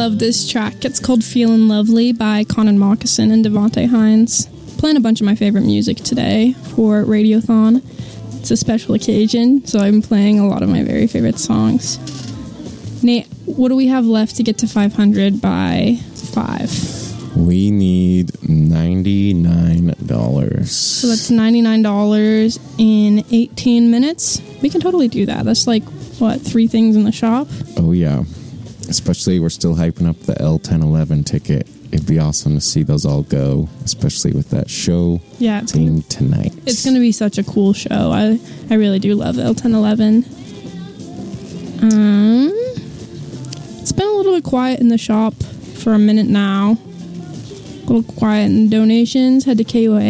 love this track. It's called Feelin' Lovely by Conan Moccasin and Devontae Hines. Playing a bunch of my favorite music today for Radiothon. It's a special occasion, so I'm playing a lot of my very favorite songs. Nate, what do we have left to get to 500 by 5? We need $99. So that's $99 in 18 minutes. We can totally do that. That's like, what, 3 things in the shop? Oh, yeah. Especially, we're still hyping up the L1011 ticket. It'd be awesome to see those all go, especially with that show being tonight. It's going to be such a cool show. I really do love L1011. It's been a little bit quiet in the shop for a minute now. A little quiet in donations. Head to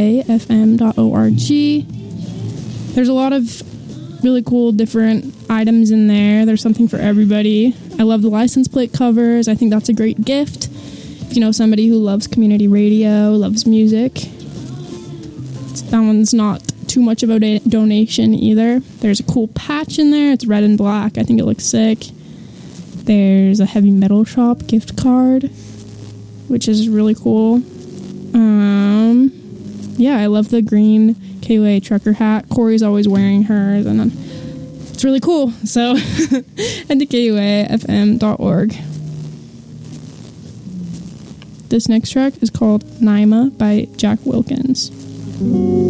KOAFM.org. There's a lot of really cool different items in there. There's something for everybody. I love the license plate covers. I think that's a great gift. If you know somebody who loves community radio, loves music, that one's not too much of a donation either. There's a cool patch in there. It's red and black. I think it looks sick. There's a Heavy Metal Shop gift card, which is really cool. Yeah, I love the green KOA trucker hat. Corey's always wearing hers, and it's really cool. So head to KOAFM.org. This next track is called Naima by Jack Wilkins.